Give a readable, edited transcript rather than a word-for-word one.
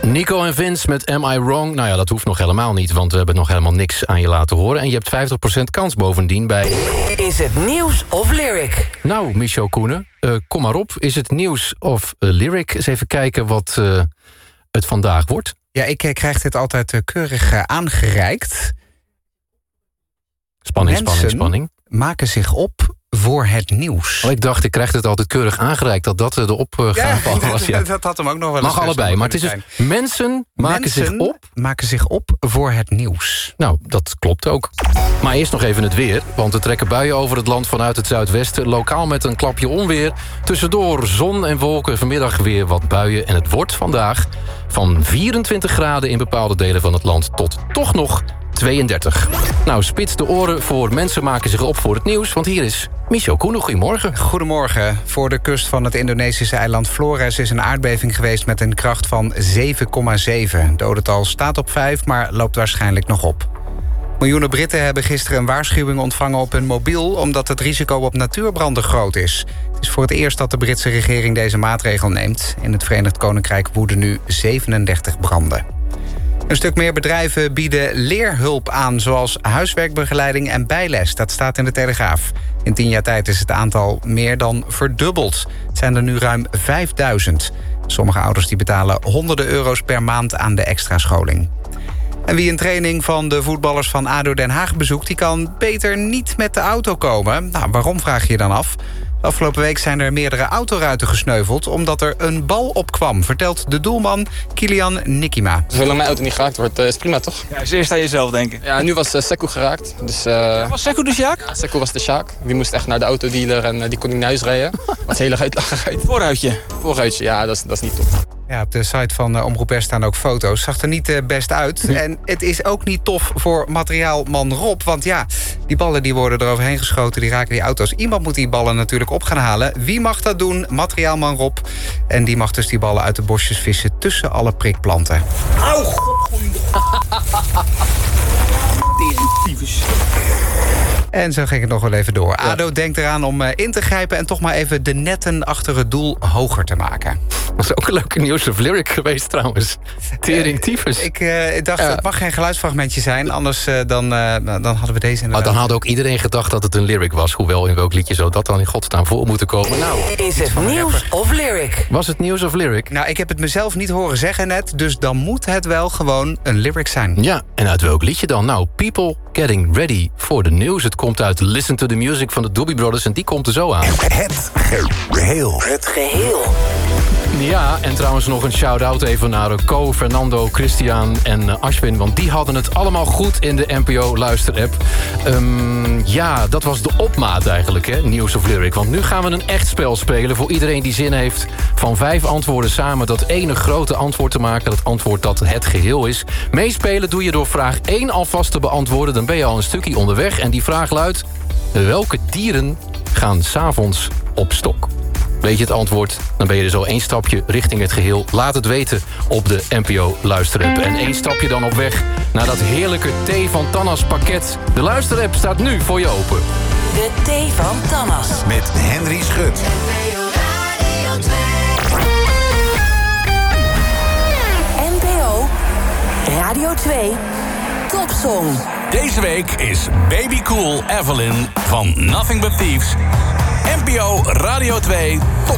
Nico en Vince met Am I Wrong? Nou ja, dat hoeft nog helemaal niet, want we hebben nog helemaal niks aan je laten horen. En je hebt 50% kans bovendien bij... Is het nieuws of lyric? Nou, Michel Koenen, kom maar op. Is het nieuws of lyric? Eens even kijken wat het vandaag wordt. Ja, ik krijg dit altijd keurig aangereikt. Spanning. Maken zich op voor het nieuws. Oh, ik dacht, ik krijg het altijd keurig aangereikt dat de opgave was. Ja, dat had hem ook nog wel eens. Mag allebei, maar het is dus mensen maken zich op voor het nieuws. Nou, dat klopt ook. Maar eerst nog even het weer, want er trekken buien over het land vanuit het zuidwesten. Lokaal met een klapje onweer. Tussendoor zon en wolken, vanmiddag weer wat buien. En het wordt vandaag van 24 graden in bepaalde delen van het land tot toch nog 32. Nou, spits de oren voor mensen maken zich op voor het nieuws, want hier is Michel Koenen. Goedemorgen. Goedemorgen. Voor de kust van het Indonesische eiland Flores is een aardbeving geweest met een kracht van 7,7. Dodental staat op 5, maar loopt waarschijnlijk nog op. Miljoenen Britten hebben gisteren een waarschuwing ontvangen op hun mobiel, omdat het risico op natuurbranden groot is. Het is voor het eerst dat de Britse regering deze maatregel neemt. In het Verenigd Koninkrijk woeden nu 37 branden. Een stuk meer bedrijven bieden leerhulp aan, zoals huiswerkbegeleiding en bijles. Dat staat in de Telegraaf. In 10 jaar tijd is het aantal meer dan verdubbeld. Het zijn er nu ruim 5000. Sommige ouders die betalen honderden euro's per maand aan de extra scholing. En wie een training van de voetballers van ADO Den Haag bezoekt, die kan beter niet met de auto komen. Nou, waarom, vraag je je dan af? Afgelopen week zijn er meerdere autoruiten gesneuveld omdat er een bal opkwam, vertelt de doelman Kilian Nikima. Zolang mijn auto niet geraakt wordt, is prima, toch? Ja, is eerst aan jezelf denken. Ja, nu was Sekou geraakt. Dus, was Sekou de Sjaak? Ja, Sekou was de Sjaak. Die moest echt naar de autodealer en die kon niet naar huis rijden. Wat hele uitlachen. Voorruitje, ja, dat is niet top. Ja, op de site van Omroep R staan ook foto's. Zag er niet best uit. En het is ook niet tof voor materiaalman Rob. Want ja, die ballen die worden eroverheen geschoten, die raken die auto's. Iemand moet die ballen natuurlijk op gaan halen. Wie mag dat doen? Materiaalman Rob. En die mag dus die ballen uit de bosjes vissen tussen alle prikplanten. Auw! En zo ging het nog wel even door. ADO denkt eraan om in te grijpen en toch maar even de netten achter het doel hoger te maken. Dat is ook een leuke nieuws of lyric geweest trouwens. Tering tyfus. Ik dacht, het mag geen geluidsfragmentje zijn, anders dan hadden we deze inderdaad. Dan had ook iedereen gedacht dat het een lyric was. Hoewel, in welk liedje zou dat dan in godsnaam voor moeten komen? Nou, is het nieuws of lyric? Was het nieuws of lyric? Nou, ik heb het mezelf niet horen zeggen net, dus dan moet het wel gewoon een lyric zijn. Ja, en uit welk liedje dan? Nou, People Getting Ready for the News. Het komt uit Listen to the Music van de Doobie Brothers en die komt er zo aan. Het geheel. Ja, en trouwens nog een shout-out even naar Co, Fernando, Christian en Ashwin. Want die hadden het allemaal goed in de NPO Luister-app. Ja, dat was de opmaat eigenlijk, hè, Nieuws of Lyric. Want nu gaan we een echt spel spelen voor iedereen die zin heeft van 5 antwoorden samen dat ene grote antwoord te maken. Dat antwoord dat het geheel is. Meespelen doe je door vraag 1 alvast te beantwoorden. Dan ben je al een stukje onderweg. En die vraag luidt: welke dieren gaan 's avonds op stok? Weet je het antwoord, dan ben je dus al 1 stapje richting het geheel. Laat het weten op de NPO Luisterapp. En 1 stapje dan op weg naar dat heerlijke thee van Tannas pakket. De Luisterapp staat nu voor je open. De thee van Tannas. Met Henry Schut. NPO Radio 2 Topsong. Deze week is Baby Cool Evelyn van Nothing But Thieves. NPO Radio 2 Top